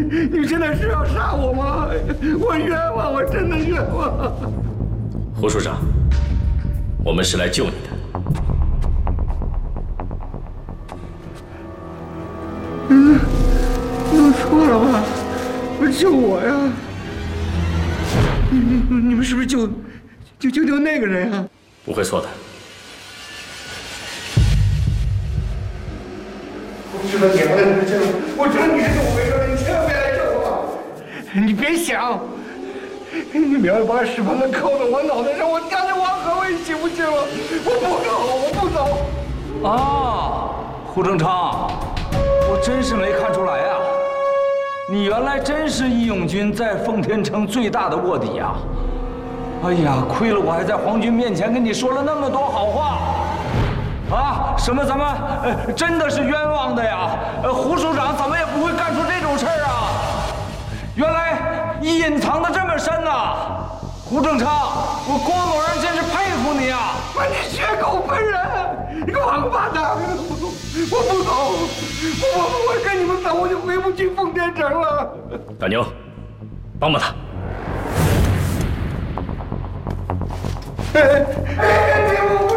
你真的是要杀我吗？我冤枉，我真的冤枉。 胡署长，我们是来救你的。 弄错了吧？不是救我呀？你们是不是救那个人呀？ 不会错的。 我知道你来这儿，我知道你是怎么回事，你千万别来救我！你别想，你们要把石盘子扣到我脑袋上，我掉进黄河我也行不行了？我不走！ 啊，胡正昌，我真是没看出来呀，你原来真是义勇军在奉天城最大的卧底呀！哎呀，亏了我还在皇军面前跟你说了那么多好话。啊，什么咱们真的是冤枉的呀！胡署长怎么也不会干出这种事儿啊！原来隐藏的这么深呐！胡正昌，我郭某人真是佩服你啊！ 你血口喷人，你个王八蛋！我不走，我跟你们走，我就回不去奉天城了。 大牛，帮帮他。 别